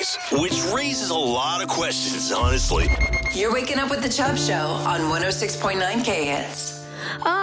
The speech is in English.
mornings, which raises a lot of questions, honestly. You're waking up with the Chubb Show on 106.9 K-Hits.